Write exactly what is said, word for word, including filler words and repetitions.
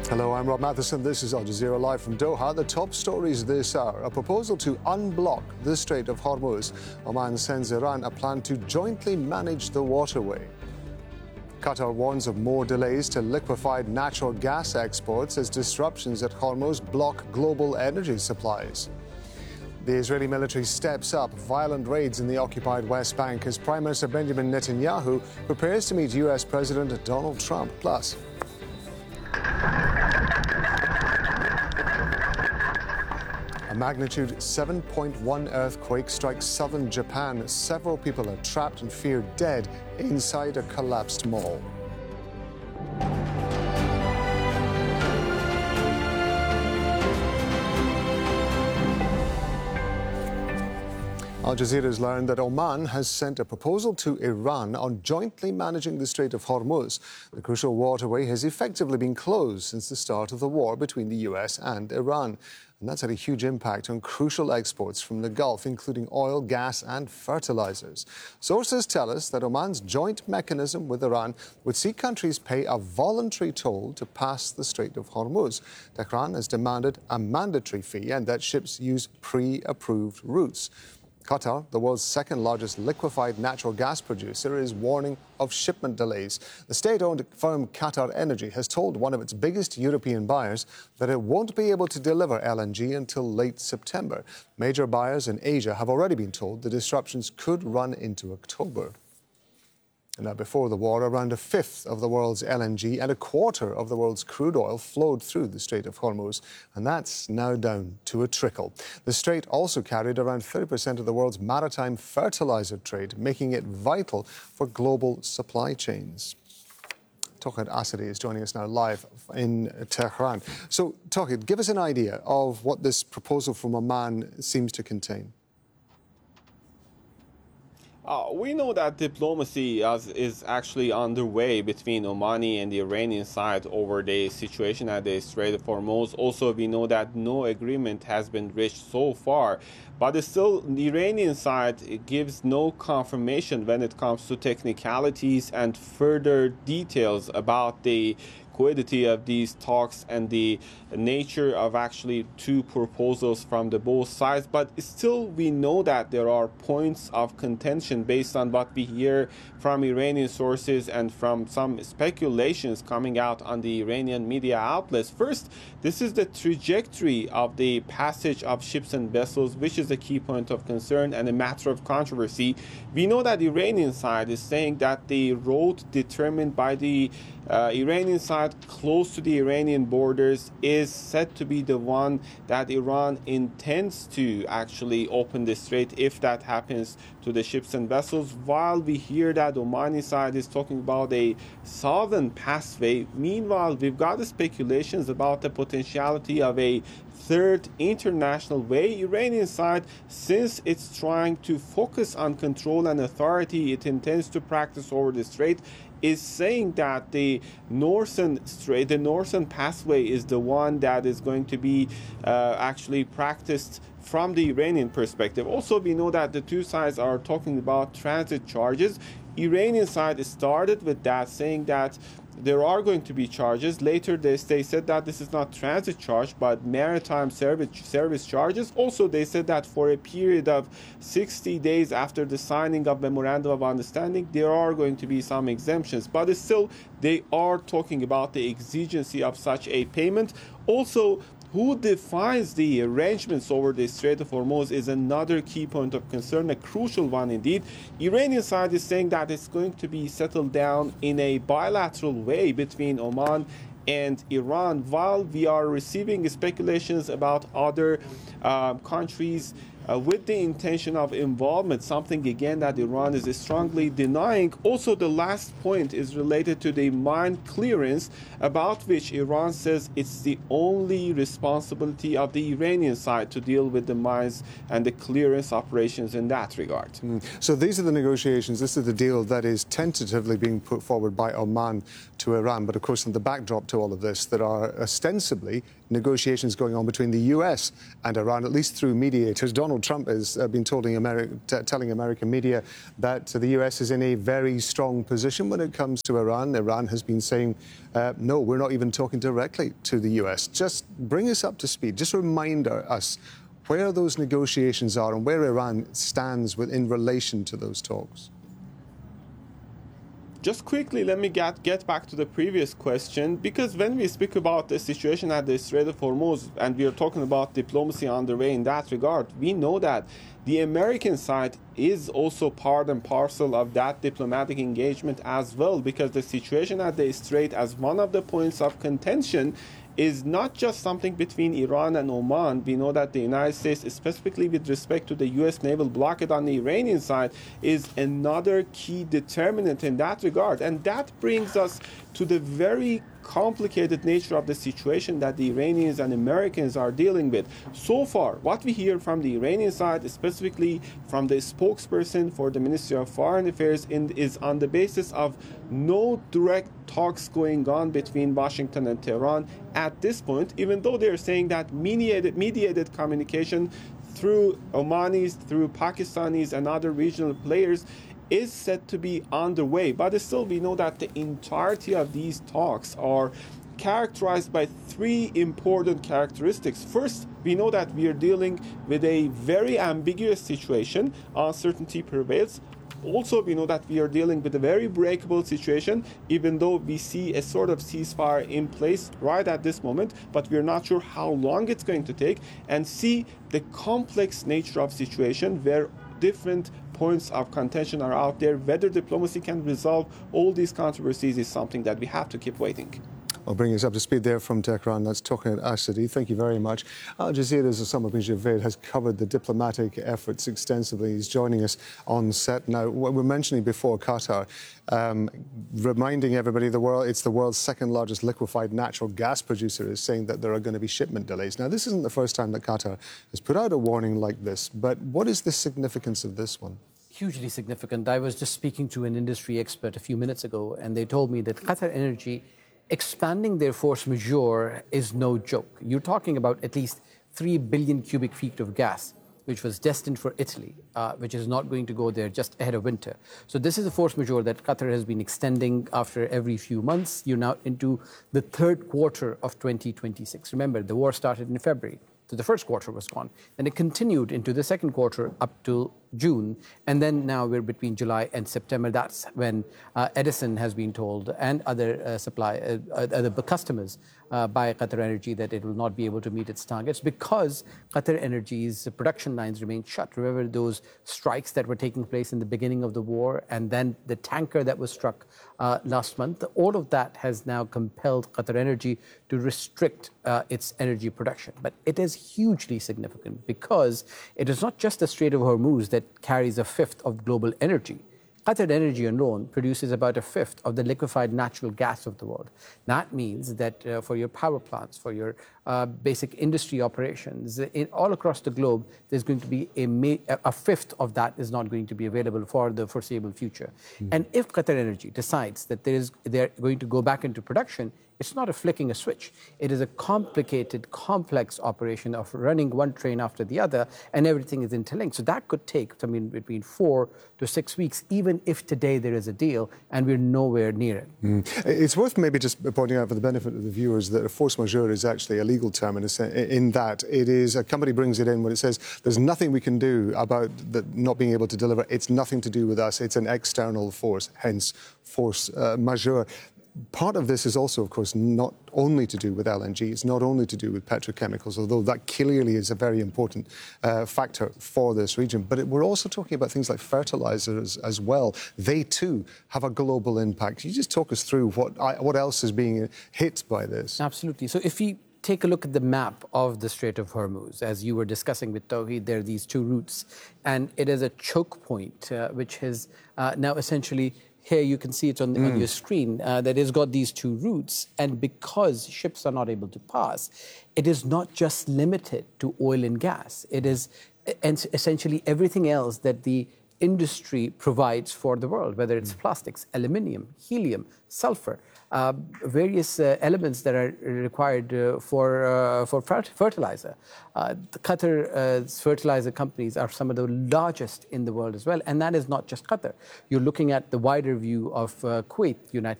Hello, I'm Rob Matheson. This is Al Jazeera Live from Doha. The top stories this hour. A proposal to unblock the Strait of Hormuz. Oman sends Iran a plan to jointly manage the waterway. Qatar warns of more delays to liquefied natural gas exports as disruptions at Hormuz block global energy supplies. The Israeli military steps up violent raids in the occupied West Bank as Prime Minister Benjamin Netanyahu prepares to meet U S President Donald Trump. Plus, a magnitude seven point one earthquake strikes southern Japan. Several people are trapped and feared dead inside a collapsed mall. Al Jazeera has learned that Oman has sent a proposal to Iran on jointly managing the Strait of Hormuz. The crucial waterway has effectively been closed since the start of the war between the U S and Iran. And that's had a huge impact on crucial exports from the Gulf, including oil, gas and fertilizers. Sources tell us that Oman's joint mechanism with Iran would see countries pay a voluntary toll to pass the Strait of Hormuz. Tehran has demanded a mandatory fee and that ships use pre-approved routes. Qatar, the world's second largest liquefied natural gas producer, is warning of shipment delays. The state-owned firm Qatar Energy has told one of its biggest European buyers that it won't be able to deliver L N G until late September. Major buyers in Asia have already been told the disruptions could run into October. And now, before the war, around a fifth of the world's L N G and a quarter of the world's crude oil flowed through the Strait of Hormuz, and that's now down to a trickle. The strait also carried around thirty percent of the world's maritime fertilizer trade, making it vital for global supply chains. Tawhid Asadi is joining us now live in Tehran. So, Tawhid, give us an idea of what this proposal from Oman seems to contain. Uh, we know that diplomacy is, is actually underway between Omani and the Iranian side over the situation at the Strait of Hormuz. Also, we know that no agreement has been reached so far. But still, the Iranian side gives no confirmation when it comes to technicalities and further details about the quiddity of these talks and the nature of actually two proposals from the both sides. But still, we know that there are points of contention based on what we hear from Iranian sources and from some speculations coming out on the Iranian media outlets. First, this is the trajectory of the passage of ships and vessels, which is a key point of concern and a matter of controversy. We know that the Iranian side is saying that the road determined by the uh, Iranian side close to the Iranian borders is said to be the one that Iran intends to actually open the strait if that happens to the ships and vessels, while we hear that Omani side is talking about a southern passageway. Meanwhile, we've got the speculations about the potentiality of a third international way. Iranian side, since it's trying to focus on control and authority it intends to practice over the strait, is saying that the northern strait, the northern pathway is the one that is going to be uh, actually practiced from the Iranian perspective. Also, we know that the two sides are talking about transit charges. Iranian side started with that, saying that there are going to be charges. Later, they, they said that this is not transit charge, but maritime service, service charges. Also, they said that for a period of sixty days after the signing of Memorandum of Understanding, there are going to be some exemptions. But still, they are talking about the exigency of such a payment. Also, who defines the arrangements over the Strait of Hormuz is another key point of concern, a crucial one indeed. Iranian side is saying that it's going to be settled down in a bilateral way between Oman and Iran, while we are receiving speculations about other uh, countries Uh, with the intention of involvement, something again that Iran is strongly denying. Also, the last point is related to the mine clearance, about which Iran says it's the only responsibility of the Iranian side to deal with the mines and the clearance operations in that regard. Mm. So these are the negotiations, this is the deal that is tentatively being put forward by Oman to Iran. But of course, in the backdrop to all of this, there are ostensibly negotiations going on between the U S and Iran, at least through mediators. Donald Donald Trump has uh, been telling, Ameri- t- telling American media that uh, the U S is in a very strong position when it comes to Iran. Iran has been saying, uh, no, we're not even talking directly to the U S. Just bring us up to speed. Just remind us where those negotiations are and where Iran stands with, in relation to those talks. Just quickly, let me get, get back to the previous question, because when we speak about the situation at the Strait of Hormuz, and we are talking about diplomacy underway in that regard, we know that the American side is also part and parcel of that diplomatic engagement as well, because the situation at the Strait, as one of the points of contention, is not just something between Iran and Oman. We know that the United States, specifically with respect to the U S naval blockade on the Iranian side, is another key determinant in that regard. And that brings us to the very complicated nature of the situation that the Iranians and Americans are dealing with. So far, what we hear from the Iranian side, specifically from the spokesperson for the Ministry of Foreign Affairs, in, is on the basis of no direct talks going on between Washington and Tehran at this point, even though they're saying that mediated, mediated communication through Omanis, through Pakistanis and other regional players is said to be underway. But still, we know that the entirety of these talks are characterized by three important characteristics. First, we know that we are dealing with a very ambiguous situation. Uncertainty prevails. Also, we know that we are dealing with a very breakable situation, even though we see a sort of ceasefire in place right at this moment, but we're not sure how long it's going to take. And see the complex nature of situation where different points of contention are out there. Whether diplomacy can resolve all these controversies is something that we have to keep waiting. Well, bringing us up to speed there from Tehran, that's Touqet Asadi. Thank you very much. Al Jazeera's Osama bin Javed has covered the diplomatic efforts extensively. He's joining us on set now. We were mentioning before Qatar, um, reminding everybody the world it's the world's second largest liquefied natural gas producer, is saying that there are going to be shipment delays. Now, this isn't the first time that Qatar has put out a warning like this, but what is the significance of this one? Hugely significant. I was just speaking to an industry expert a few minutes ago, and they told me that Qatar Energy expanding their force majeure is no joke. You're talking about at least three billion cubic feet of gas, which was destined for Italy, uh, which is not going to go there just ahead of winter. So this is a force majeure that Qatar has been extending after every few months. You're now into the third quarter of twenty twenty-six. Remember, the war started in February. So the first quarter was gone. Then it continued into the second quarter up to June. And then now we're between July and September. That's when uh, Edison has been told, and other uh, supply, uh, other customers uh, by Qatar Energy, that it will not be able to meet its targets because Qatar Energy's production lines remain shut. Remember those strikes that were taking place in the beginning of the war, and then the tanker that was struck uh, last month. All of that has now compelled Qatar Energy to restrict uh, its energy production. But it is hugely significant because it is not just the Strait of Hormuz that carries a fifth of global energy. Qatar Energy alone produces about a fifth of the liquefied natural gas of the world. That means that uh, for your power plants, for your uh, basic industry operations, in, all across the globe, there's going to be a, ma- a fifth of that is not going to be available for the foreseeable future. Mm. And if Qatar Energy decides that there is, they're going to go back into production, it's not a flicking a switch. It is a complicated, complex operation of running one train after the other, and everything is interlinked. So that could take, I mean, between four to six weeks, even if today there is a deal, and we're nowhere near it. Mm. It's worth maybe just pointing out for the benefit of the viewers that a force majeure is actually a legal term in, a, in that it is, a company brings it in when it says there's nothing we can do about the not being able to deliver. It's nothing to do with us. It's an external force, hence force uh, majeure. Part of this is also, of course, not only to do with L N G. It's not only to do with petrochemicals, although that clearly is a very important uh, factor for this region. But it, we're also talking about things like fertilizers as well. They, too, have a global impact. Can you just talk us through what, what else is being hit by this? Absolutely. So if we take a look at the map of the Strait of Hormuz, as you were discussing with Tawheed, there are these two routes. And it is a choke point, uh, which has uh, now essentially... Here you can see it on, mm. on your screen, uh, that it's got these two routes. And because ships are not able to pass, it is not just limited to oil and gas. It is and essentially everything else that the industry provides for the world, whether it's mm. plastics, aluminium, helium, sulfur, uh, various uh, elements that are required uh, for, uh, for fertilizer. Uh, the Qatar's fertilizer companies are some of the largest in the world as well. And that is not just Qatar. You're looking at the wider view of uh, Kuwait, United